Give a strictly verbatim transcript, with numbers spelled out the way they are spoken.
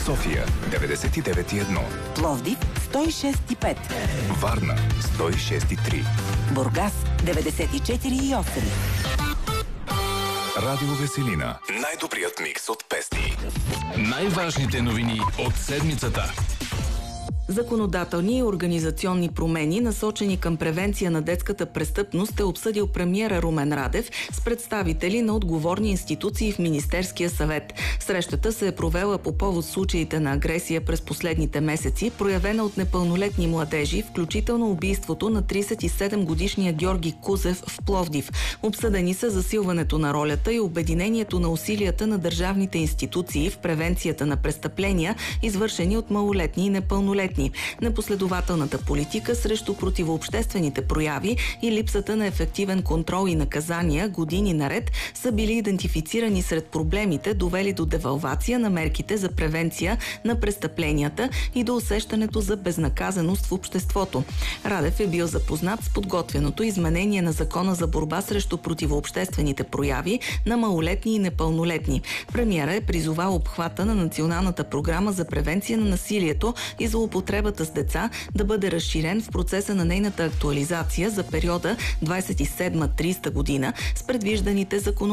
София деветдесет и девет и едно, Пловдив сто и шест и пет, Варна сто и шест и три, Бургас деветдесет и четири и осем. Радио Веселина. Най-добрият микс от песни. Най-важните новини от седмицата. Законодателни и организационни промени, насочени към превенция на детската престъпност, е обсъдил премиера Румен Радев с представители на отговорни институции в Министерския съвет. Срещата се е провела по повод случаите на агресия през последните месеци, проявена от непълнолетни младежи, включително убийството на тридесет и седем годишния Георги Кузев в Пловдив. Обсъдени са засилването на ролята и обединението на усилията на държавните институции в превенцията на престъпления, извършени от малолетни и непълнолетни. Непоследователната политика срещу противообществените прояви и липсата на ефективен контрол и наказания години наред са били идентифицирани сред проблемите, довели до девалвация на мерките за превенция на престъпленията и до усещането за безнаказаност в обществото. Радев е бил запознат с подготвеното изменение на Закона за борба срещу противообществените прояви на малолетни и непълнолетни. Премиера е призовал обхвата на Националната програма за превенция на насилието и злоупотребата с деца да бъде разширен в процеса на нейната актуализация за периода двадесет и седма до тридесета година с предвижданите законодателни